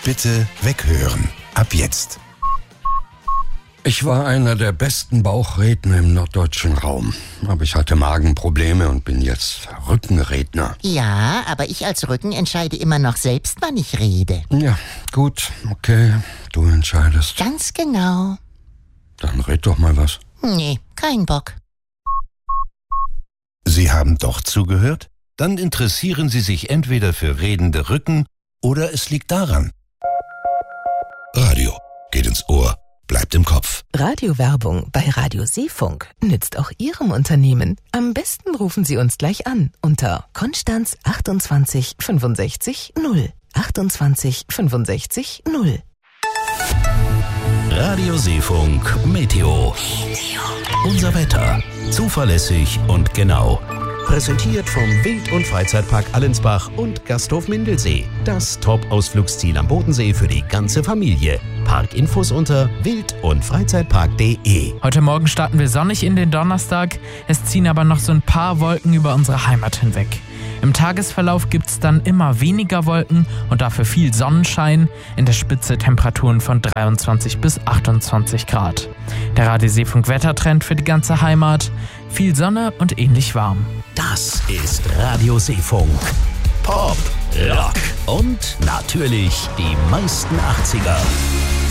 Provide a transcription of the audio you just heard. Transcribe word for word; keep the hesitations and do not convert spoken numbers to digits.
Bitte weghören. Ab jetzt. Ich war einer der besten Bauchredner im norddeutschen Raum. Aber ich hatte Magenprobleme und bin jetzt Rückenredner. Ja, aber ich als Rücken entscheide immer noch selbst, wann ich rede. Ja, gut, okay, du entscheidest. Ganz genau. Dann red doch mal was. Nee, kein Bock. Sie haben doch zugehört? Dann interessieren Sie sich entweder für redende Rücken oder es liegt daran. Radio geht ins Ohr, bleibt im Kopf. Radiowerbung bei Radio Seefunk nützt auch Ihrem Unternehmen. Am besten rufen Sie uns gleich an unter Konstanz achtundzwanzig fünfundsechzig null. achtundzwanzig fünfundsechzig null. Radio Seefunk Meteo. Unser Wetter. Zuverlässig und genau. Präsentiert vom Wild- und Freizeitpark Allensbach und Gasthof Mindelsee. Das Top-Ausflugsziel am Bodensee für die ganze Familie. Parkinfos unter wild und freizeitpark punkt de. Heute Morgen starten wir sonnig in den Donnerstag. Es ziehen aber noch so ein paar Wolken über unsere Heimat hinweg. Im Tagesverlauf gibt es dann immer weniger Wolken und dafür viel Sonnenschein. In der Spitze Temperaturen von dreiundzwanzig bis achtundzwanzig Grad. Der Radio Seefunk Wettertrend für die ganze Heimat. Viel Sonne und ähnlich warm. Das ist Radio Seefunk. Pop, Rock und natürlich die meisten achtziger.